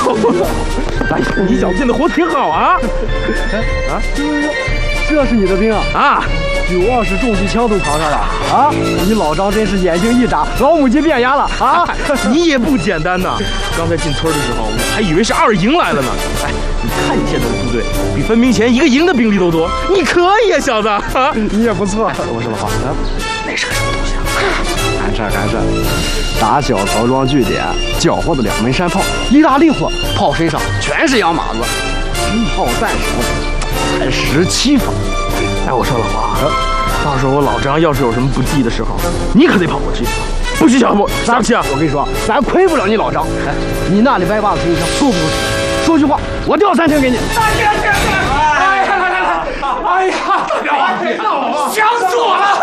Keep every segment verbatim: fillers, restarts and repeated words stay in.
哎，你脚进的活挺好啊！ 啊，这是你的兵啊！ 啊， 有二十重机枪都扛上了啊！你老张真是眼睛一眨，老母鸡变鸭了啊！ 你也不简单呐！刚才进村的时候，我还以为是二营来了呢。哎，你看你现在的部队，比分明前一个营的兵力都多，你可以啊，小子！啊， 你也不错。我说老话， 那是个什么东西啊？ 看这看这，打小曹庄据点缴获的两门山炮，力大利火，炮身上全是洋马子，一炮弹手才十七发。 哎，我说老华，到时候我老张要是有什么不济的时候，你可得跑过去，不许小步，啥不起啊？ 我跟你说，咱亏不了你老张。哎，你那里歪把子轻枪够不够使？说句话，我调三枪给你。 哎呀，来来来来，哎呀，想死我了！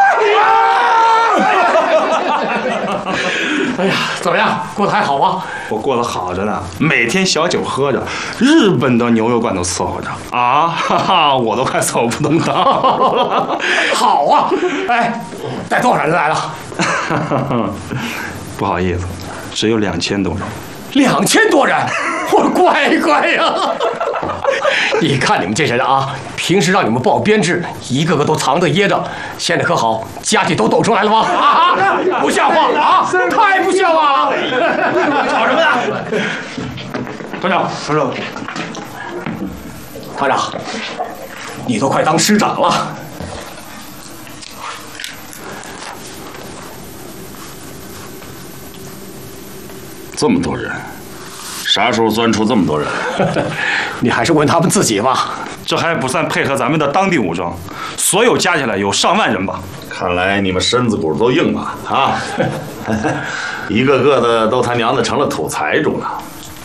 哎呀，怎么样？过得还好吗？ 我过得好着呢，每天小酒喝着，日本的牛肉罐头伺候着啊，哈哈，我都快走不动道了。 好啊，哎，带多少人来了？ 不好意思，只有两千多人。 两千多人，我乖乖呀！你看你们这些人啊，平时让你们报编制，一个个都藏着掖着，现在可好，家底都抖出来了吗？啊，不像话啊！太不像话了！吵什么呢？团长，团长，团长，你都快当师长了。 这么多人，啥时候钻出这么多人？ 你还是问他们自己吧。 这还不算配合咱们的当地武装，所有加起来有上万人吧。 看来你们身子骨都硬啊啊！一个个的都他娘的成了土财主了。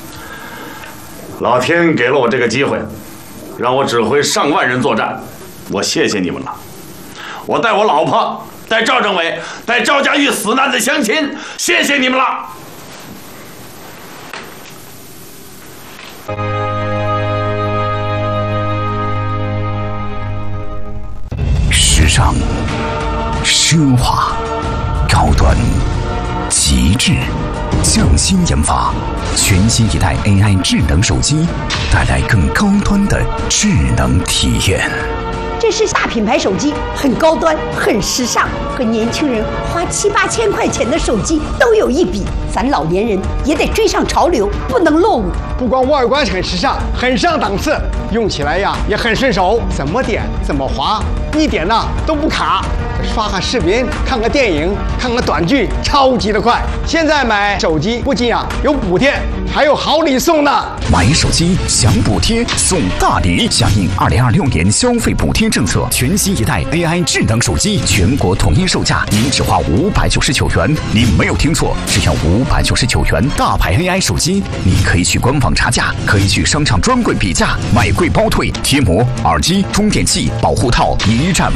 老天给了我这个机会，让我指挥上万人作战，我谢谢你们了。我带我老婆，带赵政委，带赵家峪死难的乡亲，谢谢你们了。 时尚、奢华、高端、极致，匠心研发，全新一代 A I 智能手机，带来更高端的智能体验。 这是大品牌手机，很高端，很时尚，和年轻人花七八千块钱的手机都有一比。咱老年人也得追上潮流，不能落伍。 不光外观很时尚，很上档次，用起来呀也很顺手，怎么点怎么滑，一点呢都不卡。刷个视频，看个电影，看个短剧，超级的快。现在买手机不仅啊有补贴，还有好礼送呢。 买手机享补贴送大礼，响应二零二六年消费补贴政策，全新一代 A I 智能手机全国统一售价，您只花五百九十九元。您没有听错，只要五百九十九元，大牌 A I 手机，你可以去官网查价，可以去商场专柜比价，买贵包退，贴膜、耳机、充电器、保护套一站